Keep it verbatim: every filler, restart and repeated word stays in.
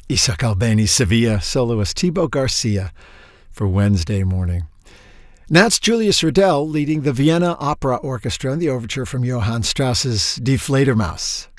Isaac Albéniz Sevilla, soloist Thibaut Garcia for Wednesday morning. That's Julius Riddell leading the Vienna Opera Orchestra in the overture from Johann Strauss's Die Fledermaus.